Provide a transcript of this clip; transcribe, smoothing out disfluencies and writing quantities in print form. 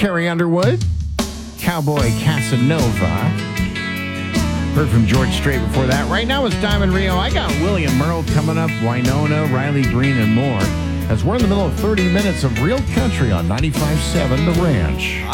Carrie Underwood, Cowboy Casanova. Heard from George Strait before that. Right now it's Diamond Rio. I got William Merle coming up, Winona, Riley Green, and more, as we're in the middle of 30 minutes of real country on 95.7 The Ranch.